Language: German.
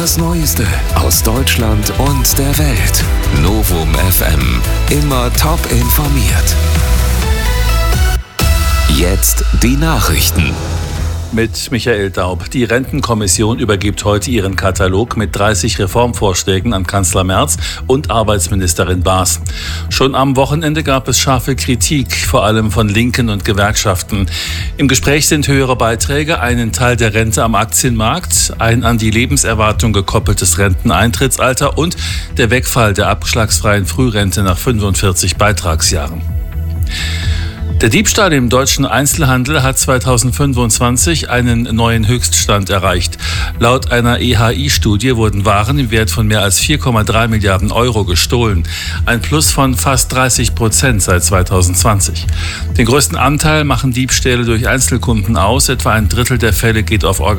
Das Neueste aus Deutschland und der Welt. Novum FM. Immer top informiert. Jetzt die Nachrichten. Mit Michael Daub. Die Rentenkommission übergibt heute ihren Katalog mit 30 Reformvorschlägen an Kanzler Merz und Arbeitsministerin Baas. Schon am Wochenende gab es scharfe Kritik, vor allem von Linken und Gewerkschaften. Im Gespräch sind höhere Beiträge, einen Teil der Rente am Aktienmarkt, ein an die Lebenserwartung gekoppeltes Renteneintrittsalter und der Wegfall der abschlagsfreien Frührente nach 45 Beitragsjahren. Der Diebstahl im deutschen Einzelhandel hat 2025 einen neuen Höchststand erreicht. Laut einer EHI-Studie wurden Waren im Wert von mehr als 4,3 Milliarden Euro gestohlen. Ein Plus von fast 30% seit 2020. Den größten Anteil machen Diebstähle durch Einzelkunden aus. Etwa ein Drittel der Fälle geht auf